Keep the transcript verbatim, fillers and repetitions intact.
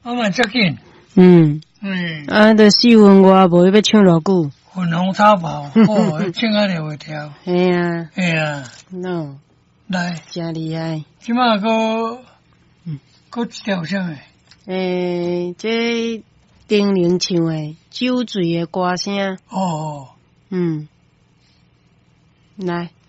我嘛足紧。 嗯。 嗯。 啊，着四分外，无要唱偌久。 粉红草包，哦，唱啊就会跳。 嘿啊。 嘿啊。 喏。 来。 真厉害。 即马个，嗯，个一条啥诶？ 诶，这丁玲唱诶酒醉诶歌声。 哦。 嗯。来。